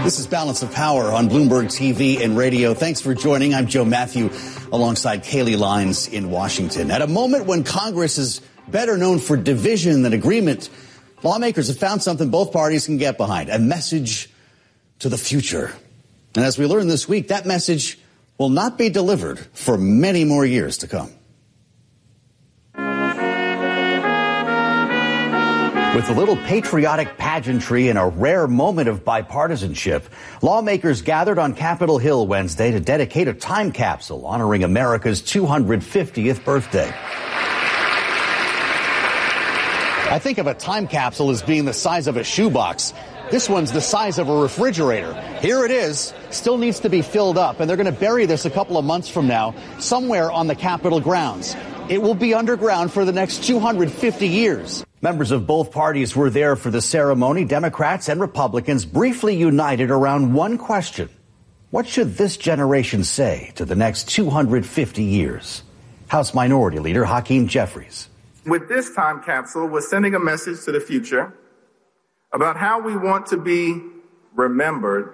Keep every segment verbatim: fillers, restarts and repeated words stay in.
This is Balance of Power on Bloomberg T V and radio. Thanks for joining. I'm Joe Matthew alongside Kaylee Lines in Washington. At a moment when Congress is better known for division than agreement, lawmakers have found something both parties can get behind, a message to the future. And as we learned this week, that message will not be delivered for many more years to come. With a little patriotic pageantry and a rare moment of bipartisanship, lawmakers gathered on Capitol Hill Wednesday to dedicate a time capsule honoring America's two hundred fiftieth birthday. I think of a time capsule as being the size of a shoebox. This one's the size of a refrigerator. Here it is, still needs to be filled up, and they're going to bury this a couple of months from now somewhere on the Capitol grounds. It will be underground for the next two hundred fifty years. Members of both parties were there for the ceremony. Democrats and Republicans briefly united around one question. What should this generation say to the next two hundred fifty years? House Minority Leader Hakeem Jeffries. With this time capsule, we're sending a message to the future about how we want to be remembered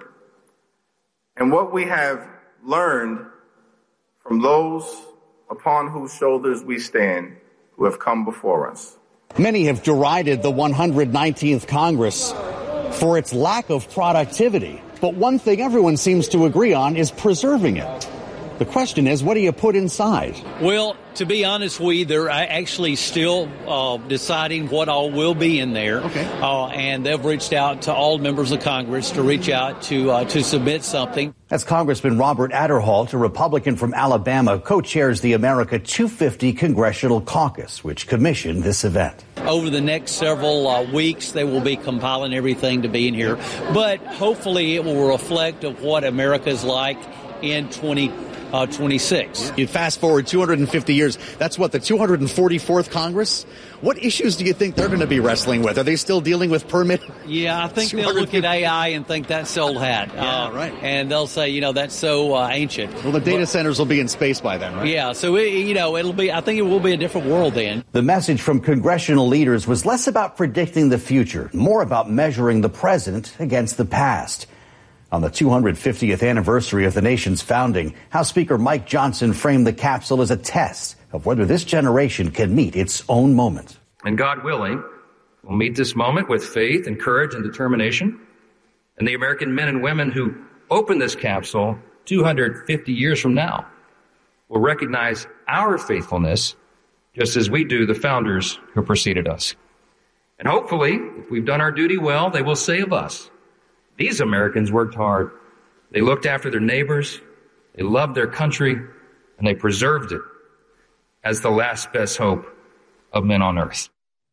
and what we have learned from those upon whose shoulders we stand who have come before us. Many have derided the one hundred nineteenth Congress for its lack of productivity. But one thing everyone seems to agree on is preserving it. The question is, what do you put inside? Well, to be honest, we they're actually still uh, deciding what all will be in there. Okay. Uh, and they've reached out to all members of Congress to reach out to uh, to submit something. That's Congressman Robert Aderholt, a Republican from Alabama, co-chairs the America two fifty Congressional Caucus, which commissioned this event. Over the next several uh, weeks, they will be compiling everything to be in here. But hopefully it will reflect of what America's like in twenty twenty-six. You fast forward two hundred fifty years. That's what, the two hundred forty-fourth Congress? What issues do you think they're going to be wrestling with? Are they still dealing with permit? Yeah, I think they'll look at A I and think that's old hat. Yeah, uh, right. And they'll say, you know, that's so uh, ancient. Well, the data but, centers will be in space by then, right? Yeah, so, it, you know, it'll be, I think it will be a different world then. The message from congressional leaders was less about predicting the future, more about measuring the present against the past. On the two hundred fiftieth anniversary of the nation's founding, House Speaker Mike Johnson framed the capsule as a test of whether this generation can meet its own moment. And God willing, we'll meet this moment with faith and courage and determination. And the American men and women who open this capsule two hundred fifty years from now will recognize our faithfulness just as we do the founders who preceded us. And hopefully, if we've done our duty well, they will say of us, these Americans worked hard. They looked after their neighbors, they loved their country, and they preserved it as the last best hope of men on earth.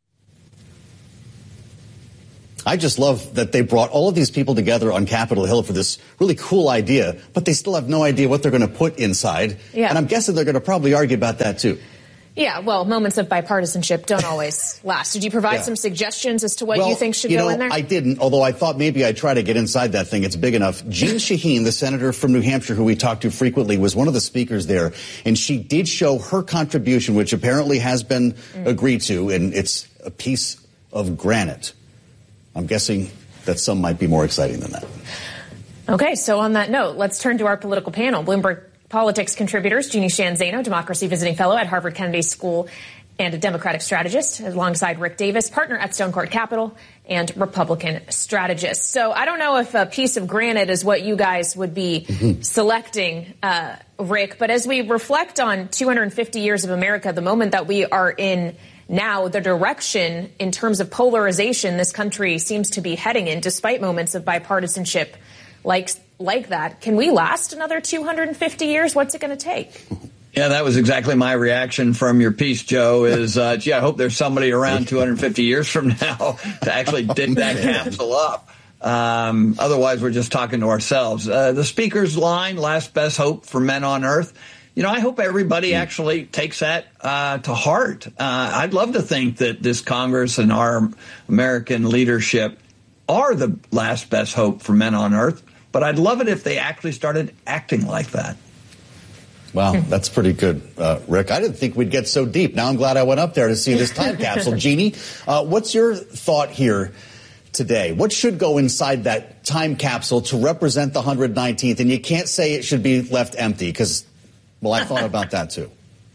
I just love that they brought all of these people together on Capitol Hill for this really cool idea, but they still have no idea what they're going to put inside. Yeah. And I'm guessing they're going to probably argue about that, too. Yeah, well, moments of bipartisanship don't always last. Did you provide yeah. some suggestions as to what well, you think should you go know, in there? I didn't, although I thought maybe I'd try to get inside that thing. It's big enough. Jeanne Shaheen, the senator from New Hampshire who we talked to frequently, was one of the speakers there, and she did show her contribution, which apparently has been mm. agreed to, and it's a piece of granite. I'm guessing that some might be more exciting than that. Okay, so on that note, let's turn to our political panel. Bloomberg Politics contributors, Jeannie Sheehan Zaino, Democracy Visiting Fellow at Harvard Kennedy School and a Democratic strategist, alongside Rick Davis, partner at Stone Court Capital and Republican strategist. So I don't know if a piece of granite is what you guys would be mm-hmm. selecting, uh, Rick, but as we reflect on two hundred fifty years of America, the moment that we are in now, the direction in terms of polarization this country seems to be heading in, despite moments of bipartisanship like like that. Can we last another two hundred fifty years? What's it going to take? Yeah, that was exactly my reaction from your piece, Joe, is, uh, gee, I hope there's somebody around two hundred fifty years from now to actually dig that capsule up. Um, otherwise, we're just talking to ourselves. Uh, the speaker's line, last best hope for men on earth. You know, I hope everybody actually takes that uh, to heart. Uh, I'd love to think that this Congress and our American leadership are the last best hope for men on earth. But I'd love it if they actually started acting like that. Wow, that's pretty good, uh, Rick. I didn't think we'd get so deep. Now I'm glad I went up there to see this time capsule. Jeannie, uh, what's your thought here? today? What should go inside that time capsule to represent the one hundred nineteenth? And you can't say it should be left empty because, well, I thought about that too.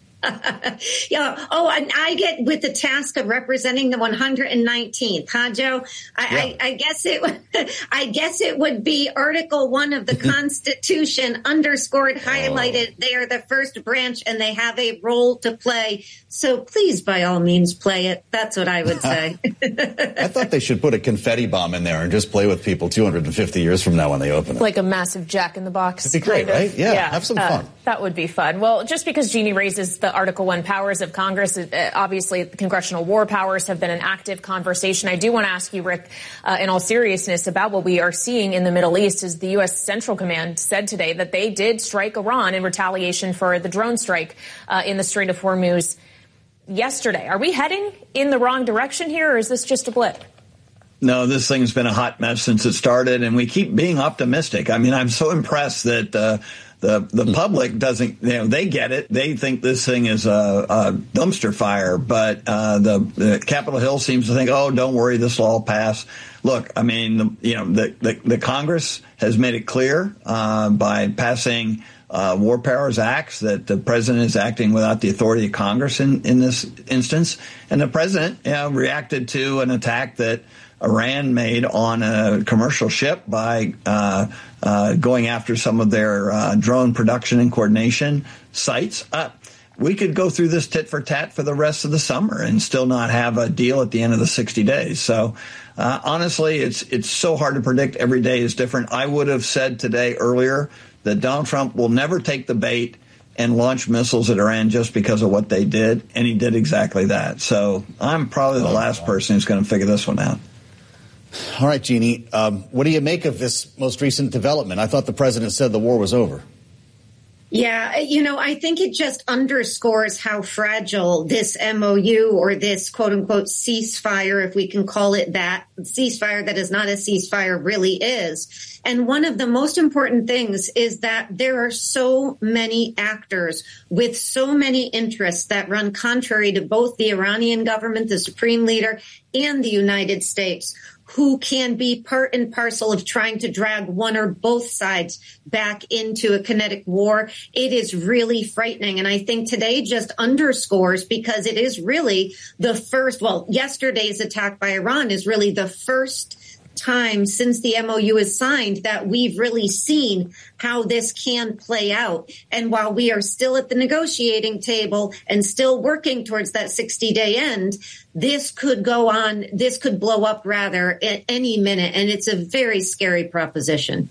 yeah. Oh, and I get with the task of representing the one hundred nineteenth, huh, Joe? I, yeah. I, I guess it. I guess it would be Article One of the Constitution, underscored, highlighted. Oh. They are the first branch, and they have a role to play. So please, by all means, play it. That's what I would say. I thought they should put a confetti bomb in there and just play with people two hundred fifty years from now when they open it, like a massive Jack in the Box. It'd be great, right? Yeah, yeah, have some fun. Uh, that would be fun. Well, just because Jeannie raises the Article One powers of Congress, uh, obviously the congressional war powers have been an active conversation. I do want to ask you, Rick, uh, in all seriousness, about what we are seeing in the Middle East. Is the U S Central Command said today that they did strike Iran in retaliation for the drone strike uh, in the Strait of Hormuz yesterday. Are we heading in the wrong direction here, or is this just a blip? No, this thing's been a hot mess since it started, and we keep being optimistic. I mean, I'm so impressed that uh, the the public doesn't, you know, they get it. They think this thing is a, a dumpster fire, but uh, the, the Capitol Hill seems to think, oh, don't worry, this will all pass. Look, I mean, the, you know, the, the, the Congress has made it clear uh, by passing Uh, War Powers Acts that the president is acting without the authority of Congress in, in this instance. And the president you know, reacted to an attack that Iran made on a commercial ship by uh, uh, going after some of their uh, drone production and coordination sites. Uh, we could go through this tit for tat for the rest of the summer and still not have a deal at the end of the sixty days. So uh, honestly, it's it's so hard to predict. Every day is different. I would have said today earlier that Donald Trump will never take the bait and launch missiles at Iran just because of what they did, and he did exactly that. So I'm probably the last person who's going to figure this one out. All right, Jeannie, um, what do you make of this most recent development? I thought the president said the war was over. Yeah, you know, I think it just underscores how fragile this M O U or this quote unquote ceasefire, if we can call it that, ceasefire that is not a ceasefire, really is. And one of the most important things is that there are so many actors with so many interests that run contrary to both the Iranian government, the supreme leader, and the United States, who can be part and parcel of trying to drag one or both sides back into a kinetic war. It is really frightening. And I think today just underscores, because it is really the first, well, yesterday's attack by Iran is really the first time since the M O U is signed that we've really seen how this can play out. And while we are still at the negotiating table and still working towards that sixty-day end, this could go on, this could blow up rather at any minute. And it's a very scary proposition.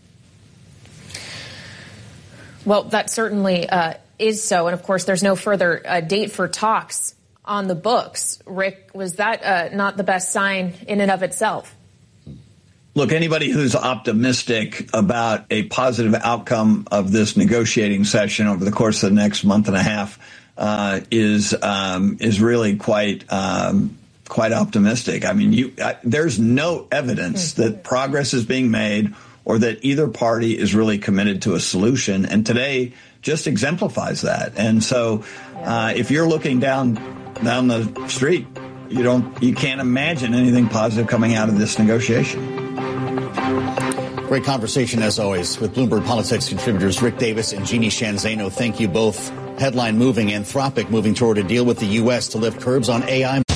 Well, that certainly uh, is so. And of course, there's no further uh, date for talks on the books. Rick, was that uh, not the best sign in and of itself? Look, anybody who's optimistic about a positive outcome of this negotiating session over the course of the next month and a half uh, is um, is really quite um, quite optimistic. I mean, you, I, there's no evidence that progress is being made or that either party is really committed to a solution. And today just exemplifies that. And so uh, if you're looking down down the street, you don't you can't imagine anything positive coming out of this negotiation. Great conversation, as always, with Bloomberg Politics contributors Rick Davis and Jeannie Sheehan Zaino. Thank you both. Headline moving, Anthropic moving toward a deal with the U S to lift curbs on A I.